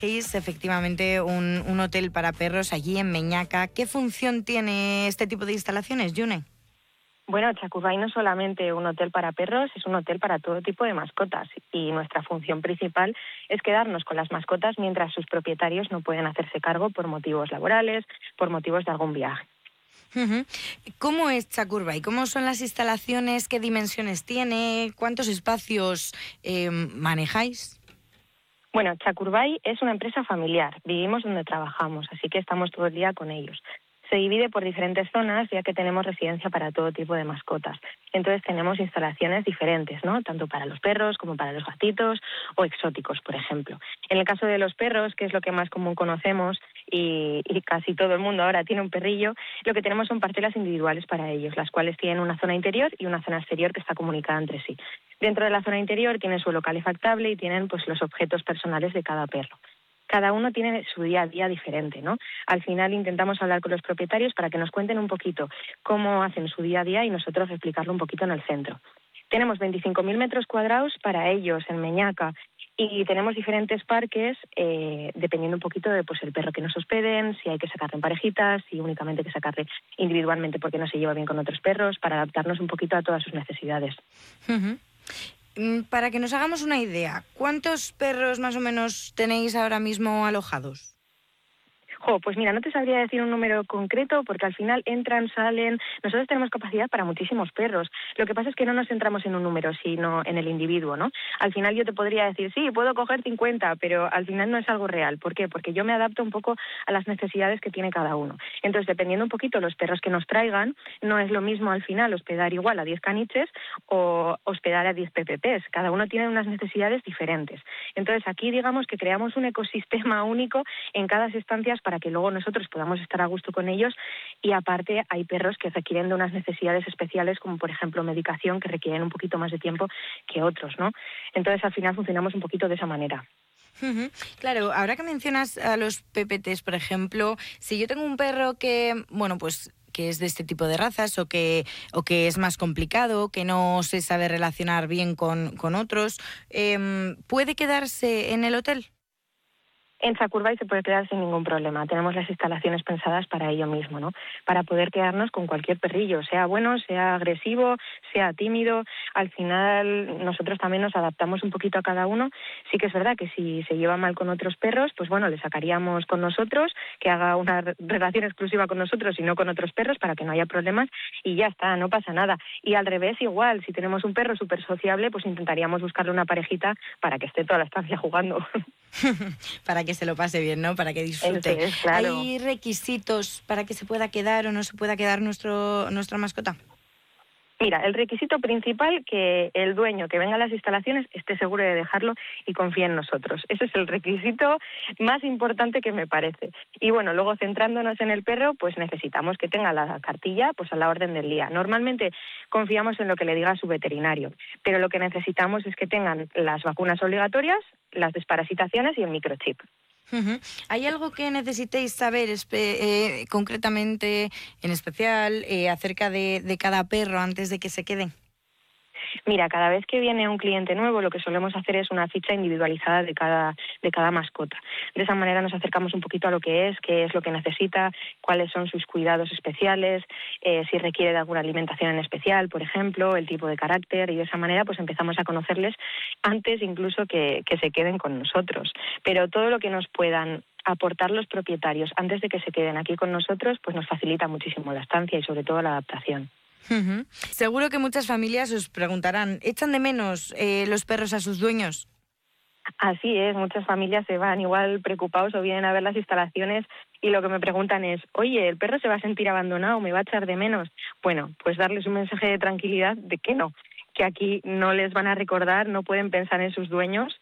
Es efectivamente un hotel para perros allí en Meñaca. ¿Qué función tiene este tipo de instalaciones, Yune? Bueno, Chacurbay no es solamente un hotel para perros, es un hotel para todo tipo de mascotas y nuestra función principal es quedarnos con las mascotas mientras sus propietarios no pueden hacerse cargo por motivos laborales, por motivos de algún viaje. Uh-huh. ¿Cómo es Chacurbay? ¿Cómo son las instalaciones? ¿Qué dimensiones tiene? ¿Cuántos espacios manejáis? Bueno, Chacurbay es una empresa familiar, vivimos donde trabajamos, así que estamos todo el día con ellos. Se divide por diferentes zonas, ya que tenemos residencia para todo tipo de mascotas. Entonces tenemos instalaciones diferentes, ¿no? Tanto para los perros como para los gatitos o exóticos, por ejemplo. En el caso de los perros, que es lo que más común conocemos y casi todo el mundo ahora tiene un perrillo, lo que tenemos son parcelas individuales para ellos, las cuales tienen una zona interior y una zona exterior que está comunicada entre sí. Dentro de la zona interior tienen suelo calefactable y tienen pues los objetos personales de cada perro. Cada uno tiene su día a día diferente, ¿no? Al final intentamos hablar con los propietarios para que nos cuenten un poquito cómo hacen su día a día y nosotros explicarlo un poquito en el centro. Tenemos 25.000 metros cuadrados para ellos en Meñaca y tenemos diferentes parques dependiendo un poquito de pues el perro que nos hospeden, si hay que sacarle en parejitas, si únicamente hay que sacarle individualmente porque no se lleva bien con otros perros, para adaptarnos un poquito a todas sus necesidades. Uh-huh. Para que nos hagamos una idea, ¿cuántos perros más o menos tenéis ahora mismo alojados? Pues mira, no te sabría decir un número concreto porque al final entran, salen. Nosotros tenemos capacidad para muchísimos perros. Lo que pasa es que no nos centramos en un número, sino en el individuo, ¿no? Al final yo te podría decir, sí, puedo coger 50, pero al final no es algo real. ¿Por qué? Porque yo me adapto un poco a las necesidades que tiene cada uno. Entonces, dependiendo un poquito de los perros que nos traigan, no es lo mismo al final hospedar igual a 10 caniches o hospedar a 10 PPPs. Cada uno tiene unas necesidades diferentes. Entonces, aquí digamos que creamos un ecosistema único en cada estancia para que luego nosotros podamos estar a gusto con ellos y aparte hay perros que requieren de unas necesidades especiales como por ejemplo medicación que requieren un poquito más de tiempo que otros, ¿no? Entonces al final funcionamos un poquito de esa manera. Uh-huh. Claro, ahora que mencionas a los PPTs, por ejemplo, si yo tengo un perro que, bueno, pues que es de este tipo de razas o que es más complicado, que no se sabe relacionar bien con otros, ¿puede quedarse en el hotel? En Chacurbay se puede quedar sin ningún problema. Tenemos las instalaciones pensadas para ello mismo, ¿no? Para poder quedarnos con cualquier perrillo, sea bueno, sea agresivo, sea tímido. Al final nosotros también nos adaptamos un poquito a cada uno. Sí que es verdad que si se lleva mal con otros perros, pues bueno, le sacaríamos con nosotros, que haga una relación exclusiva con nosotros y no con otros perros para que no haya problemas y ya está, no pasa nada. Y al revés igual, si tenemos un perro súper sociable, pues intentaríamos buscarle una parejita para que esté toda la estancia jugando. Para que se lo pase bien, ¿no? Para que disfrute. Es, claro. ¿Hay requisitos para que se pueda quedar o no se pueda quedar nuestra mascota? Mira, el requisito principal, que el dueño que venga a las instalaciones esté seguro de dejarlo y confíe en nosotros. Ese es el requisito más importante que me parece. Y bueno, luego centrándonos en el perro, pues necesitamos que tenga la cartilla pues a la orden del día. Normalmente confiamos en lo que le diga su veterinario, pero lo que necesitamos es que tengan las vacunas obligatorias, las desparasitaciones y el microchip. Uh-huh. ¿Hay algo que necesitéis saber concretamente, en especial, acerca de cada perro antes de que se queden? Mira, cada vez que viene un cliente nuevo, lo que solemos hacer es una ficha individualizada de cada mascota. De esa manera nos acercamos un poquito a lo que es, qué es lo que necesita, cuáles son sus cuidados especiales, si requiere de alguna alimentación en especial, por ejemplo, el tipo de carácter, y de esa manera pues empezamos a conocerles antes incluso que se queden con nosotros. Pero todo lo que nos puedan aportar los propietarios antes de que se queden aquí con nosotros, pues nos facilita muchísimo la estancia y sobre todo la adaptación. Uh-huh. Seguro que muchas familias os preguntarán, ¿echan de menos los perros a sus dueños? Así es, muchas familias se van igual preocupados o vienen a ver las instalaciones y lo que me preguntan es, oye, ¿el perro se va a sentir abandonado, me va a echar de menos? Bueno, pues darles un mensaje de tranquilidad de que no, que aquí no les van a recordar, no pueden pensar en sus dueños.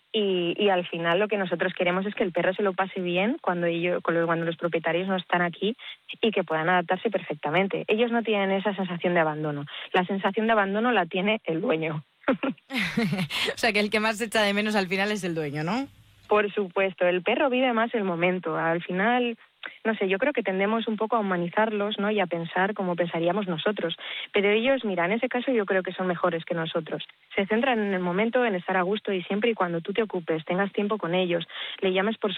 Y al final lo que nosotros queremos es que el perro se lo pase bien cuando los propietarios no están aquí y que puedan adaptarse perfectamente. Ellos no tienen esa sensación de abandono. La sensación de abandono la tiene el dueño. O sea, que el que más se echa de menos al final es el dueño, ¿no? Por supuesto, el perro vive más el momento. Al final, no sé, yo creo que tendemos un poco a humanizarlos, ¿no? Y a pensar como pensaríamos nosotros. Pero ellos, mira, en ese caso yo creo que son mejores que nosotros. Se centran en el momento, en estar a gusto y siempre y cuando tú te ocupes, tengas tiempo con ellos, le llames por